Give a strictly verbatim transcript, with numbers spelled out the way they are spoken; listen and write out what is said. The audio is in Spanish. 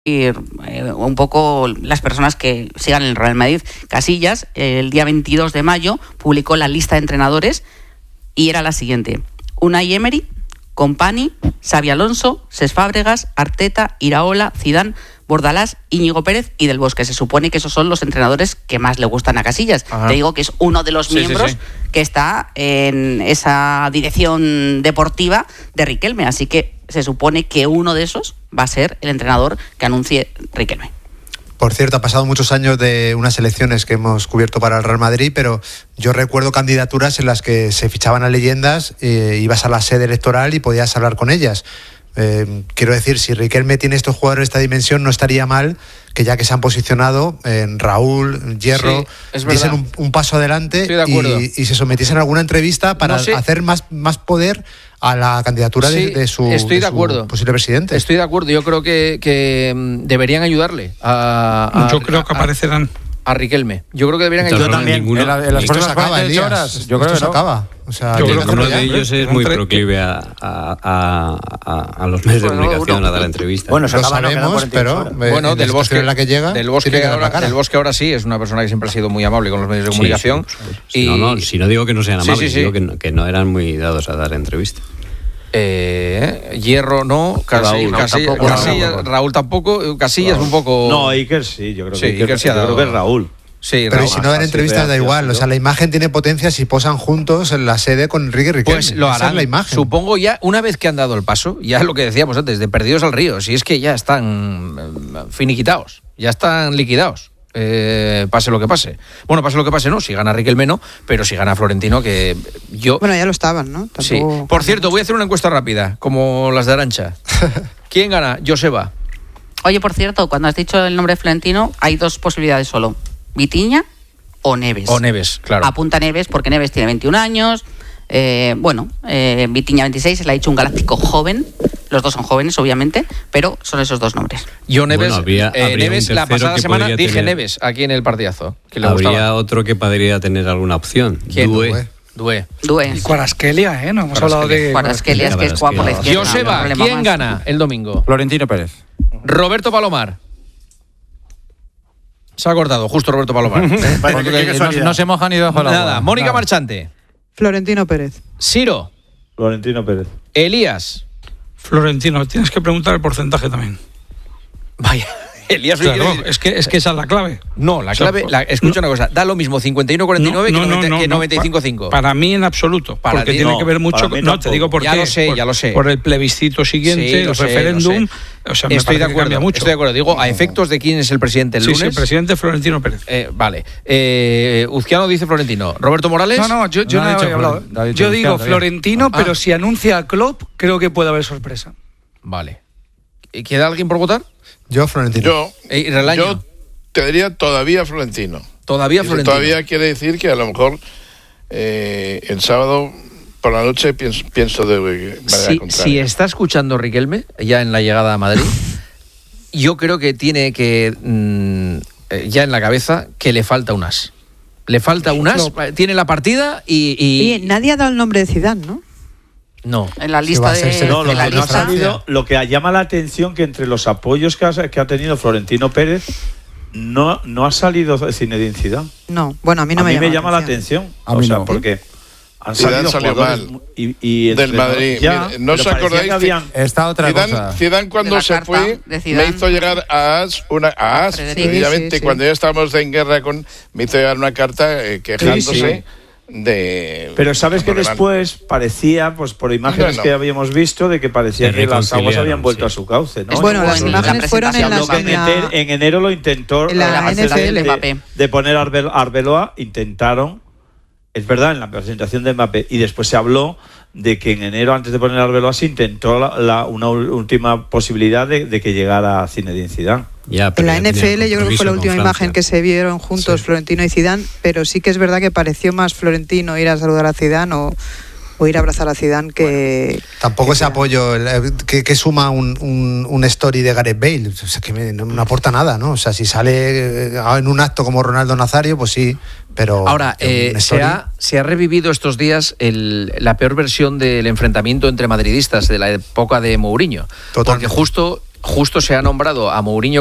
Eh, un poco las personas que sigan el Real Madrid. Casillas, el día veintidós de mayo, publicó la lista de entrenadores y era la siguiente: Unai Emery, Company, Xabi Alonso, Cesc Fábregas, Arteta, Iraola, Zidane, Bordalás, Íñigo Pérez y Del Bosque. Se supone que esos son los entrenadores que más le gustan a Casillas. Ajá. Te digo que es uno de los sí, miembros sí, sí. que está en esa dirección deportiva de Riquelme, así que se supone que uno de esos va a ser el entrenador que anuncie Riquelme. Por cierto, ha pasado muchos años de unas elecciones que hemos cubierto para el Real Madrid, pero yo recuerdo candidaturas en las que se fichaban a leyendas, eh, ibas a la sede electoral y podías hablar con ellas. Eh, quiero decir, si Riquelme tiene estos jugadores de esta dimensión, no estaría mal que ya que se han posicionado en Raúl, Hierro, sí, diesen un, un paso adelante y, y se sometiesen a alguna entrevista para no sé. hacer más, más poder a la candidatura sí, de, de, su, estoy de, de acuerdo. su posible presidente. Estoy de acuerdo, yo creo que, que deberían ayudarle a, a yo creo que aparecerán a Riquelme. Yo creo que deberían yo ayudarle. También, ninguno, en, la, en las próximas cuarenta horas, yo creo que se no. acaba. O sea, yo creo que uno de ellos es muy proclive a, a, a, a, a los medios de comunicación a dar entrevistas. Bueno, lo sabemos, pero bueno, del Bosque, en la que llega, del Bosque ahora, del Bosque ahora sí es una persona que siempre ha sido muy amable con los medios de comunicación. Sí, sí, y... no, no, si no digo que no sean amables, sí, sí, sí. digo que no, que no eran muy dados a dar entrevistas. Eh, Hierro no, Casillas, Raúl, Casillas, tampoco, Casillas, Raúl. Raúl tampoco, Casillas Raúl. un poco. No, Iker sí, yo creo sí, que Iker, Iker sí ha dado. yo creo que es Raúl. Sí, pero Raúl. si no dan entrevistas da igual, o sea, la imagen tiene potencia si posan juntos en la sede con Enrique Riquelme. Pues lo harán, es la imagen. Supongo ya, una vez que han dado el paso, ya lo que decíamos antes, de perdidos al río, si es que ya están finiquitados, ya están liquidados. Eh, pase lo que pase. Bueno, pase lo que pase, no, si gana Riquelme no, pero si gana Florentino, que yo... Bueno, ya lo estaban, ¿no? Tampoco... Sí. Por cierto, voy a hacer una encuesta rápida, como las de Arantxa. ¿Quién gana? Joseba. Oye, por cierto, cuando has dicho el nombre de Florentino, hay dos posibilidades solo: Vitinha o Neves. O Neves, claro. Apunta Neves porque Neves tiene veintiún años. Eh, bueno, eh, Vitinha veintiséis, se le ha dicho un galáctico joven. Los dos son jóvenes, obviamente, pero son esos dos nombres. Yo Neves, bueno, habría, eh, habría Neves la pasada semana dije tener... Neves aquí en el partidazo. Que le habría gustaba. otro que podría tener alguna opción. ¿Quién? Due. Due. Due. Y Cuarasquelia, ¿eh? No hemos hablado de... Cuarasquelia, es que es guapo la izquierda. Joseba, no, ¿quién más. gana el domingo? Florentino Pérez. Roberto Palomar. Se ha cortado, justo Roberto Palomar. ¿eh? no, no se moja ni debajo la Nada, Mónica Nada. Marchante. Florentino Pérez. Ciro. Florentino Pérez. Elías. Florentino, tienes que preguntar el porcentaje también. Vaya, Elías, claro, es que es que esa es la clave. No, la clave, la, escucha no, una cosa, da lo mismo cincuenta y uno cuarenta y nueve no, no, que, noventa, no, no, que noventa y cinco cinco. Para, para mí en absoluto, para porque ti, tiene no, que ver mucho con, no te digo por ya qué, lo sé, por, ya lo sé. Por el plebiscito siguiente, sí, el sé, referéndum, o sea, me estoy de acuerdo, mucho. Estoy de acuerdo, digo, a efectos de quién es el presidente el sí, lunes. Sí, el presidente Florentino Pérez. Eh, vale. Eh, Uzquiano dice Florentino. ¿Roberto Morales? No, no, yo, yo no, no he hablado. David, yo digo Uzquiano, Florentino, ah. pero si anuncia a Klopp, creo que puede haber sorpresa. Vale. ¿Queda alguien por votar? Yo, Florentino. Yo, eh, yo te diría todavía Florentino. Todavía Florentino. Todavía quiere decir que a lo mejor eh, el sábado por la noche pienso, pienso de manera si, contraria. Si está escuchando Riquelme, ya en la llegada a Madrid, yo creo que tiene que, mmm, ya en la cabeza, que le falta un as. Le falta un as, no. Tiene la partida y... y... Oye, nadie ha dado el nombre de Zidane, ¿no? No. En la lista de, no, de lo, la que lista. No ha salido, lo que llama la atención que entre los apoyos que ha, que ha tenido Florentino Pérez no, no ha salido Zinedine Zidane. No, bueno, a mí no a me mí llama me llama la atención. A o mí sea, no. porque han Zidane salido salió mal y, y del Madrid. Ya, Mira, no os acordáis que habían... Esta otra Zidane, cosa. Zidane cuando se fue me hizo llegar a As, una, a As precisamente sí, sí, cuando sí. ya estábamos en guerra con, me hizo llegar una carta eh, quejándose. Sí, sí. De, pero sabes que después parecía, pues por imágenes no, no. que habíamos visto, de que parecía que las aguas habían vuelto sí. a su cauce, ¿no? Bueno, las imágenes fueron en, las, en, la, en enero lo intentó en la N F L de, de poner a Arbeloa, intentaron, es verdad, en la presentación de Mbappé, y después se habló de que en enero, antes de poner a Arbeloa, se intentó la, la, una última posibilidad de, de que llegara Zinedine Zidane. Ya, en la N F L yo creo que fue la última imagen que se vieron juntos sí. Florentino y Zidane, pero sí que es verdad que pareció más Florentino ir a saludar a Zidane o, o ir a abrazar a Zidane que... Bueno, tampoco ese apoyo que, que suma un, un, un story de Gareth Bale, o sea, que me, no, no aporta nada, ¿no? O sea, si sale en un acto como Ronaldo Nazario, pues sí, pero... Ahora, eh, se, ha, se ha revivido estos días el, la peor versión del enfrentamiento entre madridistas de la época de Mourinho. Totalmente. Porque justo... justo se ha nombrado a Mourinho